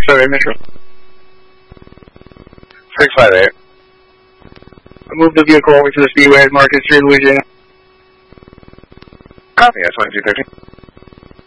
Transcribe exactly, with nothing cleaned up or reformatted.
five eight Metro. six five eight. I moved the vehicle over to the speedway at Market Street, Louisiana. Copy, that's one two thirteen.